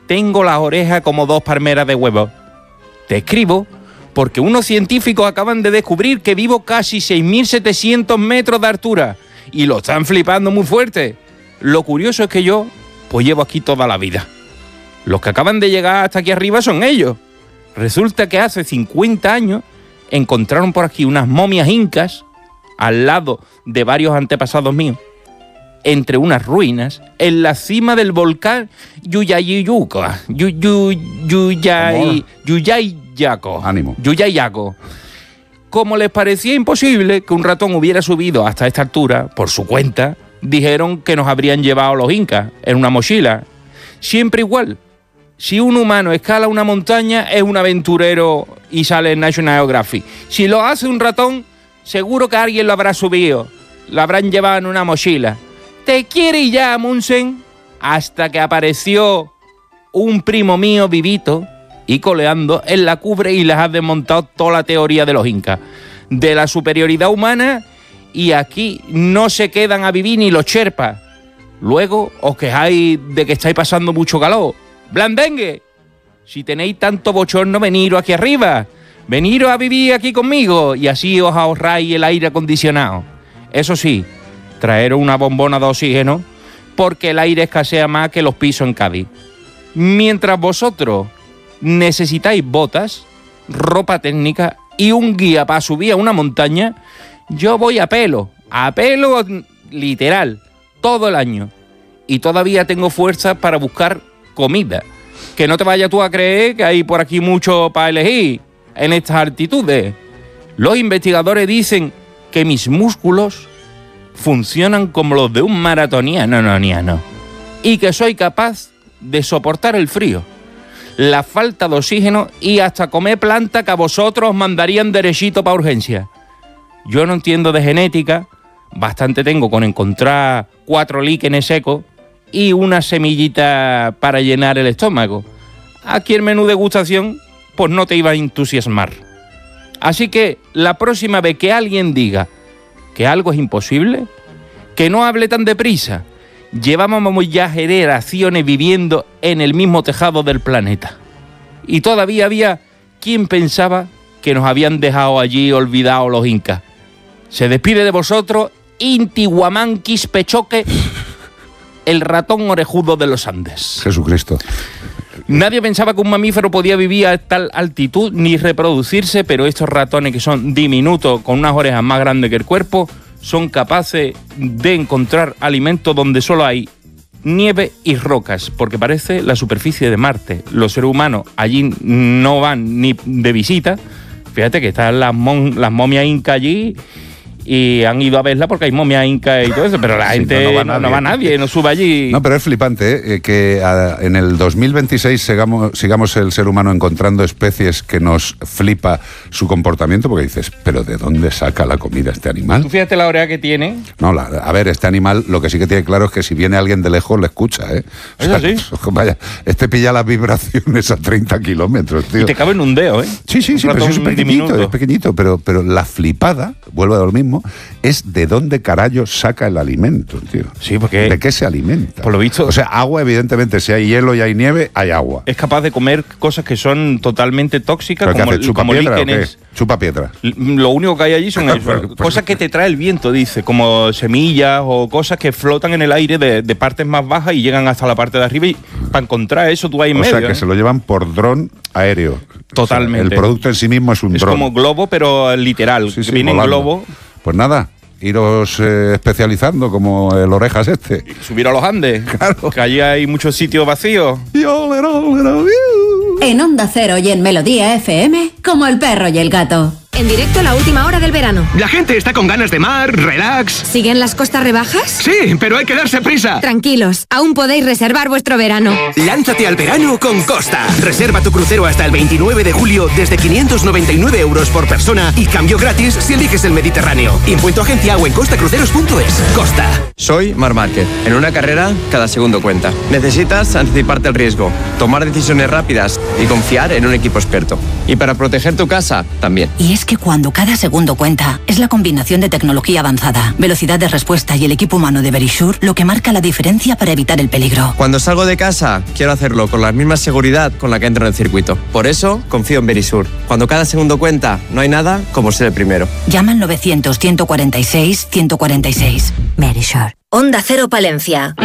tengo las orejas como 2 palmeras de huevo. Te escribo porque unos científicos acaban de descubrir que vivo casi 6.700 metros de altura y lo están flipando muy fuerte. Lo curioso es que yo, pues llevo aquí toda la vida. Los que acaban de llegar hasta aquí arriba son ellos. Resulta que hace 50 años encontraron por aquí unas momias incas al lado de varios antepasados míos, entre unas ruinas, en la cima del volcán Yuyayaco. Ánimo. Yuyayaco. Como les parecía imposible que un ratón hubiera subido hasta esta altura, por su cuenta, dijeron que nos habrían llevado los incas en una mochila. Siempre igual. Si un humano escala una montaña, es un aventurero y sale en National Geographic. Si lo hace un ratón, seguro que alguien lo habrá subido. Lo habrán llevado en una mochila. ¿Te quiere ya, Munsen? Hasta que apareció un primo mío vivito y coleando en la cubre y les ha desmontado toda la teoría de los incas, de la superioridad humana, y aquí no se quedan a vivir ni los sherpas. Luego os quejáis de que estáis pasando mucho calor. ¡Blandengue! Si tenéis tanto bochorno, veniros aquí arriba. Veniros a vivir aquí conmigo y así os ahorráis el aire acondicionado. Eso sí, traeros una bombona de oxígeno porque el aire escasea más que los pisos en Cádiz. Mientras vosotros necesitáis botas, ropa técnica y un guía para subir a una montaña, yo voy a pelo literal, todo el año. Y todavía tengo fuerza para buscar comida. Que no te vayas tú a creer que hay por aquí mucho para elegir en estas altitudes. Los investigadores dicen que mis músculos funcionan como los de un maratoniano y que soy capaz de soportar el frío, la falta de oxígeno y hasta comer planta que a vosotros os mandarían derechito para urgencia. Yo no entiendo de genética, bastante tengo con encontrar 4 líquenes secos y una semillita para llenar el estómago. Aquí el menú degustación pues no te iba a entusiasmar. Así que la próxima vez que alguien diga que algo es imposible, que no hable tan deprisa. Llevábamos ya generaciones viviendo en el mismo tejado del planeta. Y todavía había quien pensaba que nos habían dejado allí olvidados los incas. Se despide de vosotros Inti Guamán Quispechoque, el ratón orejudo de los Andes. Jesucristo. Nadie pensaba que un mamífero podía vivir a tal altitud ni reproducirse, pero estos ratones que son diminutos, con unas orejas más grandes que el cuerpo, son capaces de encontrar alimento donde solo hay nieve y rocas, porque parece la superficie de Marte. Los seres humanos allí no van ni de visita. Fíjate que están las momias incas allí y han ido a verla porque hay momias incas y todo eso, pero la gente no va nadie, no sube allí. No, pero es flipante que en el 2026 sigamos el ser humano encontrando especies que nos flipa su comportamiento, porque dices, ¿pero de dónde saca la comida este animal? ¿Tú fíjate la oreja que tiene? No, a ver, este animal lo que sí que tiene claro es que si viene alguien de lejos le escucha, ¿eh? Eso sí. Vaya, pilla las vibraciones a 30 kilómetros, tío. Y te cabe en un dedo, ¿eh? Sí, pero es pequeñito, pero la flipada, vuelvo a lo mismo, es de dónde carajo saca el alimento, tío. Sí, porque... ¿De qué se alimenta? Por lo visto... O sea, agua, evidentemente, si hay hielo y hay nieve, hay agua. Es capaz de comer cosas que son totalmente tóxicas, como líquenes. Chupa piedra. Lo único que hay allí son cosas que te trae el viento, dice, como semillas o cosas que flotan en el aire de partes más bajas y llegan hasta la parte de arriba, y para encontrar eso tú ahí en medio. O sea, que se lo llevan por dron aéreo. Totalmente. O sea, el producto en sí mismo es un dron. Es como globo, pero literal. Sí, viene en globo. Pues nada, iros especializando como el Orejas este. Y subir a los Andes, claro. Que allí hay muchos sitios vacíos. En Onda Cero y en Melodía FM, como el perro y el gato. En directo a la última hora del verano. La gente está con ganas de mar, relax. ¿Siguen las costas rebajas? Sí, pero hay que darse prisa. Tranquilos, aún podéis reservar vuestro verano. Lánzate al verano con Costa. Reserva tu crucero hasta el 29 de julio desde 599 euros por persona y cambio gratis si eliges el Mediterráneo. Impuesto agencia o en costacruceros.es. Costa. Soy Marc Márquez. En una carrera, cada segundo cuenta. Necesitas anticiparte al riesgo, tomar decisiones rápidas y confiar en un equipo experto. Y para proteger tu casa, también. Y es que cuando cada segundo cuenta, es la combinación de tecnología avanzada, velocidad de respuesta y el equipo humano de Verisure lo que marca la diferencia para evitar el peligro. Cuando salgo de casa, quiero hacerlo con la misma seguridad con la que entro en el circuito. Por eso, confío en Verisure. Cuando cada segundo cuenta, no hay nada como ser el primero. Llama al 900-146-146. Verisure. Onda Cero Palencia.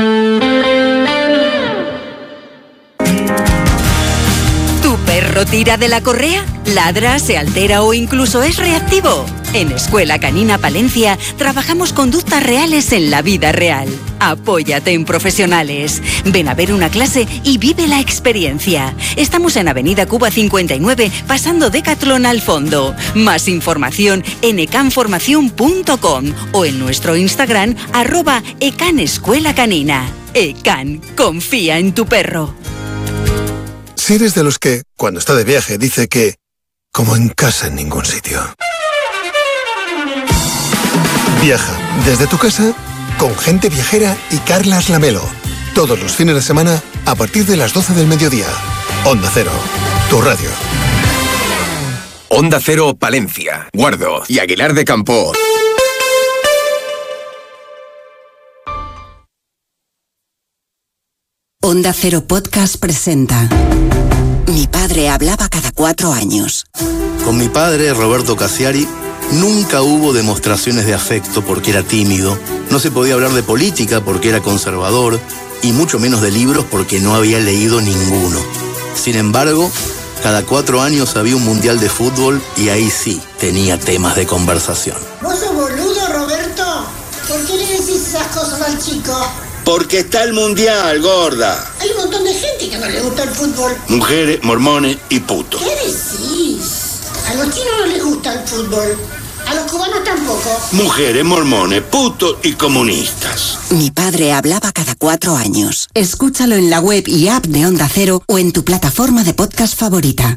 ¿Tu perro tira de la correa? ¿Ladra, se altera o incluso es reactivo? En Escuela Canina Palencia trabajamos conductas reales en la vida real. Apóyate en profesionales. Ven a ver una clase y vive la experiencia. Estamos en Avenida Cuba 59, pasando Decathlon al fondo. Más información en ecanformacion.com o en nuestro Instagram @ecanescuelacanina. Ecan, confía en tu perro. Si eres de los que, cuando está de viaje, dice que como en casa en ningún sitio. Viaja desde tu casa con Gente Viajera y Carlas Lamelo. Todos los fines de semana a partir de las 12 del mediodía. Onda Cero, tu radio. Onda Cero Palencia, Guardo y Aguilar de Campo. Onda Cero Podcast presenta Mi padre hablaba cada 4 años. Con mi padre, Roberto Cassiari, nunca hubo demostraciones de afecto porque era tímido, no se podía hablar de política porque era conservador y mucho menos de libros porque no había leído ninguno. Sin embargo, cada 4 años había un mundial de fútbol y ahí sí tenía temas de conversación. ¿Vos sos boludo, Roberto? ¿Por qué le decís esas cosas al chico? Porque está el mundial, gorda. Hay un montón de gente que no le gusta el fútbol. Mujeres, mormones y putos. ¿Qué decís? A los chinos no les gusta el fútbol. A los cubanos tampoco. Mujeres, mormones, putos y comunistas. Mi padre hablaba cada 4 años. Escúchalo en la web y app de Onda Cero o en tu plataforma de podcast favorita.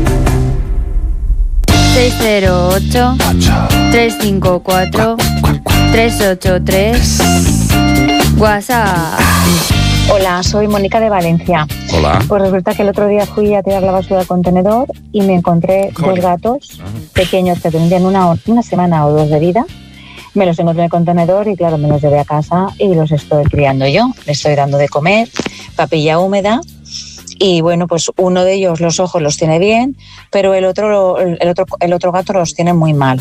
608-354-383 WhatsApp. Hola, soy Mónica de Valencia. Hola. Pues resulta que el otro día fui a tirar la basura al contenedor y me encontré 2 gatos pequeños que tendrían una semana o 2 de vida. Me los encontré en el contenedor y claro, me los llevé a casa y los estoy criando yo. Les estoy dando de comer, papilla húmeda. Y bueno, pues uno de ellos los ojos los tiene bien, pero el otro gato los tiene muy mal.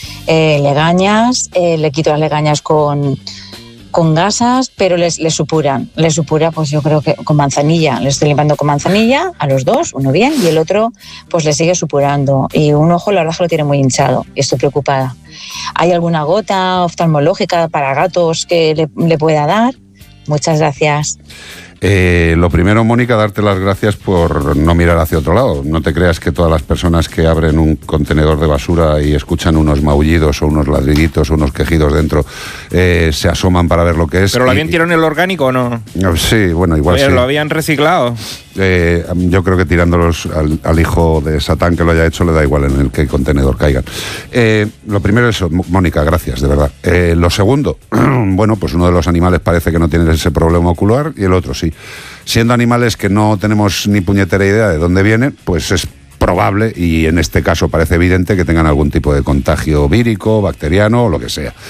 Legañas, le quito las legañas con gasas, pero les supura, pues yo creo que con manzanilla. Le estoy limpiando con manzanilla a los 2, uno bien, y el otro pues le sigue supurando. Y un ojo la verdad que lo tiene muy hinchado y estoy preocupada. ¿Hay alguna gota oftalmológica para gatos que le pueda dar? Muchas gracias. Lo primero, Mónica, darte las gracias por no mirar hacia otro lado. No te creas que todas las personas que abren un contenedor de basura y escuchan unos maullidos o unos ladriditos o unos quejidos dentro se asoman para ver lo que es. ¿Pero lo habían tirado en el orgánico o no? Sí, bueno, igual. Oye, sí. ¿lo habían reciclado? Yo creo que tirándolos al hijo de Satán que lo haya hecho le da igual en el que contenedor caigan. Lo primero es eso, Mónica, gracias, de verdad. Lo segundo, bueno, pues uno de los animales parece que no tiene ese problema ocular y el otro sí. Siendo animales que no tenemos ni puñetera idea de dónde vienen, pues es probable, y en este caso parece evidente, que tengan algún tipo de contagio vírico, bacteriano o lo que sea.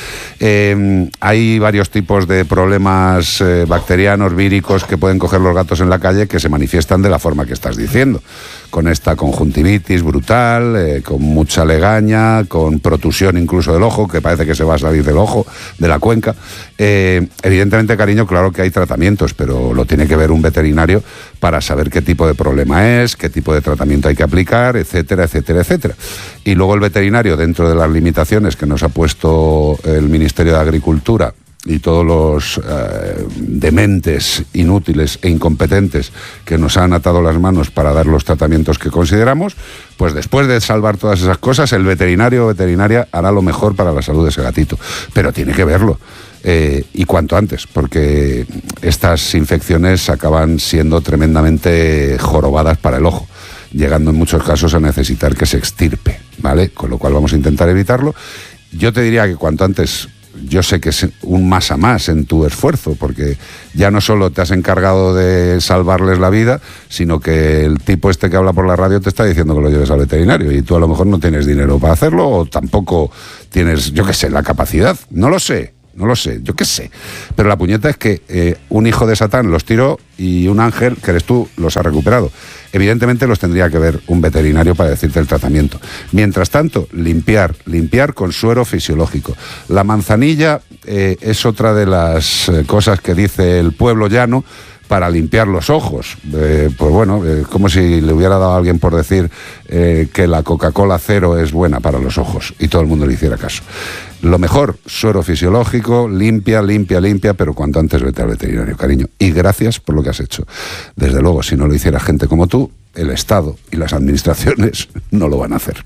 Hay varios tipos de problemas bacterianos, víricos, que pueden coger los gatos en la calle que se manifiestan de la forma que estás diciendo, con esta conjuntivitis brutal, con mucha legaña, con protusión incluso del ojo, que parece que se va a salir del ojo, de la cuenca. Evidentemente, cariño, claro que hay tratamientos, pero lo tiene que ver un veterinario para saber qué tipo de problema es, qué tipo de tratamiento hay que aplicar, etcétera, etcétera, etcétera. Y luego el veterinario, dentro de las limitaciones que nos ha puesto el Ministerio de Agricultura y todos los dementes, inútiles e incompetentes que nos han atado las manos para dar los tratamientos que consideramos, pues después de salvar todas esas cosas, el veterinario o veterinaria hará lo mejor para la salud de ese gatito. Pero tiene que verlo. Y cuanto antes, porque estas infecciones acaban siendo tremendamente jorobadas para el ojo, llegando en muchos casos a necesitar que se extirpe, ¿vale? Con lo cual vamos a intentar evitarlo. Yo te diría que cuanto antes yo sé que es un más a más en tu esfuerzo, porque ya no solo te has encargado de salvarles la vida, sino que el tipo este que habla por la radio te está diciendo que lo lleves al veterinario y tú a lo mejor no tienes dinero para hacerlo o tampoco tienes, yo qué sé, la capacidad. No lo sé, yo qué sé. Pero la puñeta es que un hijo de Satán los tiró y un ángel, que eres tú, los ha recuperado. Evidentemente los tendría que ver un veterinario para decirte el tratamiento. Mientras tanto, limpiar con suero fisiológico. La manzanilla es otra de las cosas que dice el pueblo llano para limpiar los ojos. Pues bueno, como si le hubiera dado a alguien por decir que la Coca-Cola cero es buena para los ojos y todo el mundo le hiciera caso. Lo mejor, suero fisiológico, limpia, pero cuanto antes vete al veterinario, cariño. Y gracias por lo que has hecho. Desde luego, si no lo hiciera gente como tú, el Estado y las administraciones no lo van a hacer.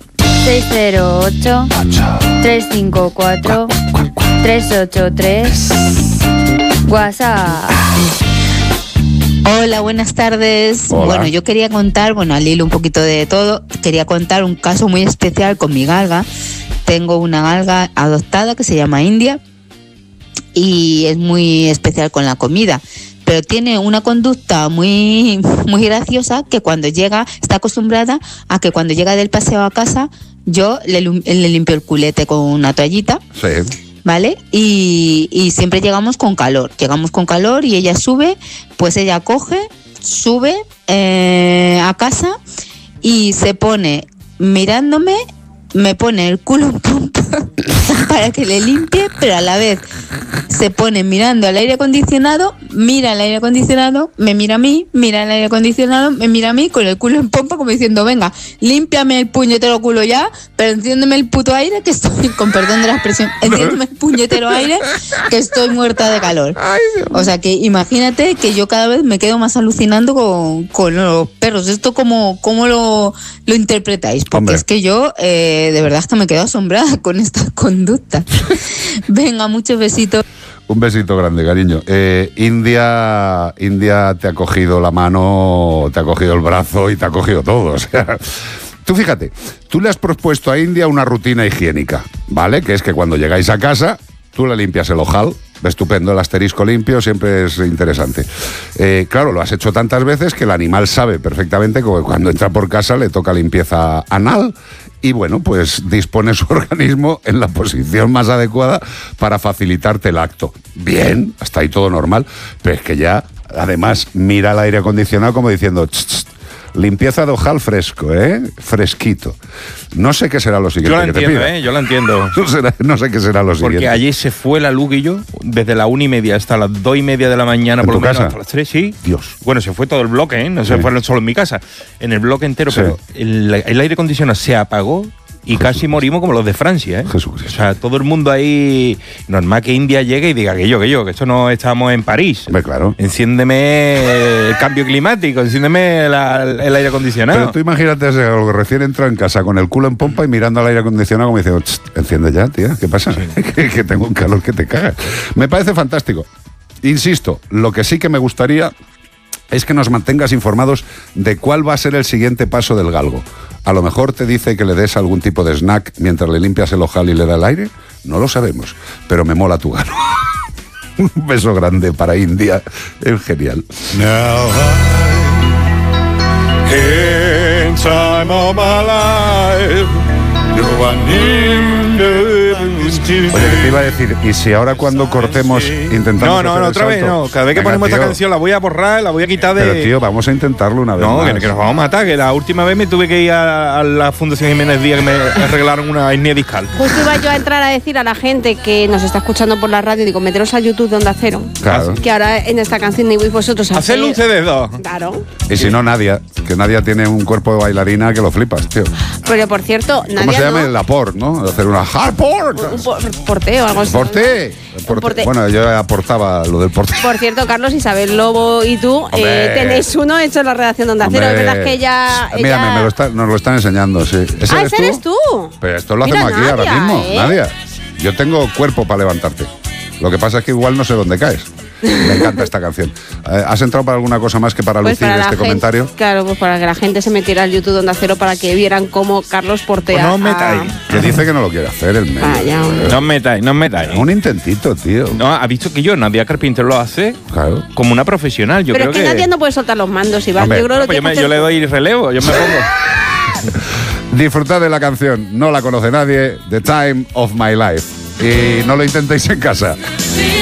608-354-383 WhatsApp. Hola, buenas tardes. Hola. Bueno, yo quería contar, al hilo un poquito de todo, quería contar un caso muy especial con mi galga. Tengo una galga adoptada que se llama India y es muy especial con la comida, pero tiene una conducta muy graciosa, que cuando llega, está acostumbrada a que cuando llega del paseo a casa, yo le limpio el culete con una toallita. Sí. ¿Vale? Y siempre llegamos con calor y ella sube, pues ella sube a casa y se pone mirándome, me pone el culo en pompa para que le limpie, pero a la vez se pone mirando al aire acondicionado, mira al aire acondicionado, me mira a mí, mira al aire acondicionado, me mira a mí con el culo en pompa como diciendo, venga, límpiame el puñetero culo ya, pero enciéndeme el puto aire que estoy, con perdón de la expresión, enciéndeme el puñetero aire que estoy muerta de calor. O sea que imagínate que yo cada vez me quedo más alucinando con los perros. ¿Esto cómo lo interpretáis? Porque Hombre. es que yo de verdad es que me quedo asombrada con esta conducta. Venga, muchos besitos. Un besito grande, cariño. India te ha cogido la mano, te ha cogido el brazo y te ha cogido todo. O sea, tú fíjate, tú le has propuesto a India una rutina higiénica, ¿vale? Que es que cuando llegáis a casa, tú le limpias el ojal. Estupendo, el asterisco limpio siempre es interesante. Claro, lo has hecho tantas veces que el animal sabe perfectamente que cuando entra por casa le toca limpieza anal y bueno, pues dispone su organismo en la posición más adecuada para facilitarte el acto. Bien, hasta ahí todo normal, pero es que ya, además, mira el aire acondicionado como diciendo... Tss, tss, limpieza de ojal fresco, fresquito. No sé qué será lo siguiente. Yo la entiendo. No sé qué será lo siguiente. Porque allí se fue la Luz y yo desde la 1:30 hasta las 2:30 de la mañana, por lo menos, hasta las 3, sí. Dios. Bueno, se fue todo el bloque, no se fueron solo en mi casa, en el bloque entero, Sí. pero el aire acondicionado se apagó y casi morimos como los de Francia, Jesucristo. O sea, todo el mundo ahí, normal que India llegue y diga que esto no estamos en París. Hombre, claro. Enciéndeme el cambio climático, enciéndeme el aire acondicionado. Pero tú imagínate ese algo que recién entra en casa con el culo en pompa y mirando al aire acondicionado como diciendo, enciende ya, tía, ¿qué pasa? que tengo un calor que te cagas. Me parece fantástico. Insisto, lo que sí que me gustaría es que nos mantengas informados de cuál va a ser el siguiente paso del galgo. A lo mejor te dice que le des algún tipo de snack mientras le limpias el ojal y le da el aire. No lo sabemos, pero me mola tu gano. Un beso grande para India. Es genial. Now in time of my life, do I need Oye, que te iba a decir, y si ahora cuando cortemos intentamos No, hacer el otra vez salto? no. Cada vez que Venga, ponemos esta tío. canción la voy a borrar, la voy a quitar de... Pero tío, vamos a intentarlo una vez No, más. que nos vamos a matar, que la última vez me tuve que ir a la Fundación Jiménez Díaz que me arreglaron una hernia discal. Justo iba yo a entrar a decir a la gente que nos está escuchando por la radio, digo, meteros a YouTube de Onda Cero. Claro. Que ahora en esta canción de vosotros Hacerle un CD2. Claro. Y si no, Nadia, que Nadia tiene un cuerpo de bailarina que lo flipas, tío. Pero por cierto, ¿Cómo Nadia se llama? no, El aport, ¿no? Hacer una hardport. un porteo, algo así. ¿Porté? porté. Bueno, yo aportaba lo del porté. Por cierto, Carlos, Isabel Lobo y tú tenéis uno hecho en la redacción de Onda Cero. Es verdad que ella... Mira, nos lo están enseñando, sí. ¿Ese ese eres tú. Pero esto lo Mira, hacemos aquí ahora Nadia, mismo, ¿eh? Nadia. Yo tengo cuerpo para levantarte. Lo que pasa es que igual no sé dónde caes. Me encanta esta canción. ¿Has entrado para alguna cosa más que para lucir para este comentario? Claro, pues para que la gente se metiera al YouTube de Onda Cero para que vieran cómo Carlos portea. Pues no os metáis. Que dice que no lo quiere hacer el medio. Vaya, hombre. No os metáis. Un intentito, tío. No, ha visto que Nadia Carpintero lo hace como una profesional. Yo pero creo es que Nadia no puede soltar los mandos, Iván. Hombre, yo creo que yo le doy relevo, yo me pongo. Disfrutad de la canción, no la conoce nadie, The Time of My Life. Y no lo intentéis en casa.